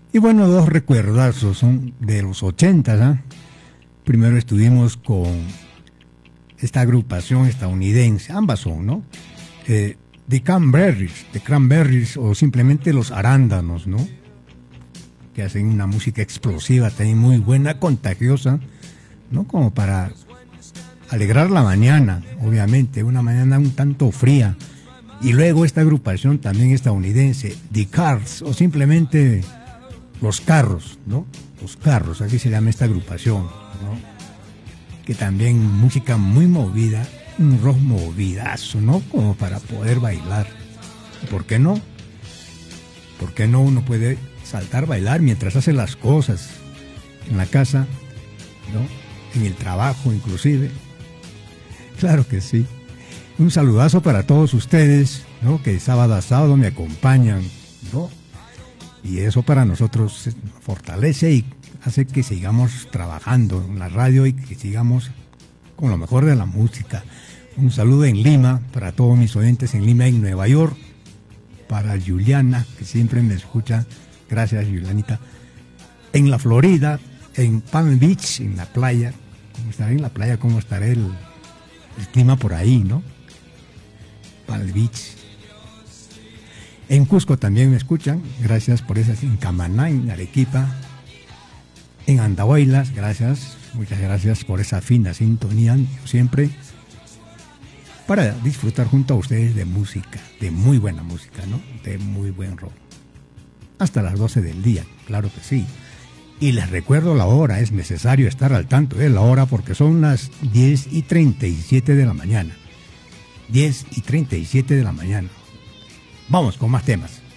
Y bueno, dos recuerdazos son de los 80, ¿ah? Primero estuvimos con esta agrupación estadounidense, ambas son, ¿no? The Cranberries o simplemente Los Arándanos, ¿no? Que hacen una música explosiva, también muy buena, contagiosa, ¿no? Como para alegrar la mañana, obviamente, una mañana un tanto fría. Y luego esta agrupación también estadounidense, The Cars, o simplemente Los Carros, ¿no? Los Carros, así se llama esta agrupación, ¿no? Que también música muy movida, un rock movidazo, ¿no? Como para poder bailar. ¿Por qué no? ¿Por qué no uno puede saltar, bailar mientras hace las cosas en la casa, ¿no? En el trabajo inclusive? Claro que sí. Un saludazo para todos ustedes, ¿no? Que sábado a sábado me acompañan, ¿no? Y eso para nosotros fortalece y hace que sigamos trabajando en la radio y que sigamos con lo mejor de la música. Un saludo en Lima para todos mis oyentes en Lima, en Nueva York, para Juliana, que siempre me escucha. Gracias, Julianita. En la Florida, en Palm Beach, en la playa. ¿Cómo estaré en la playa? ¿Cómo estará el clima por ahí, no? Palm Beach. En Cusco también me escuchan. Gracias por esas. En Camaná, en Arequipa. En Andahuaylas, gracias. Muchas gracias por esa fina sintonía. Siempre para disfrutar junto a ustedes de música, de muy buena música, ¿no? De muy buen rock. Hasta las 12 del día, claro que sí. Y les recuerdo la hora, es necesario estar al tanto de la hora porque son las 10:37 de la mañana. 10:37 de la mañana. Vamos con más temas.